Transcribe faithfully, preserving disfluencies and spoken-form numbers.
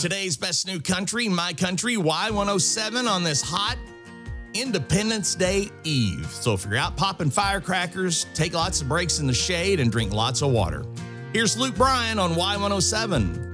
Today's best new country, My Country, Y one oh seven on this hot Independence Day Eve. So if you're out popping firecrackers, take lots of breaks in the shade and drink lots of water. Here's Luke Bryan on Y one oh seven.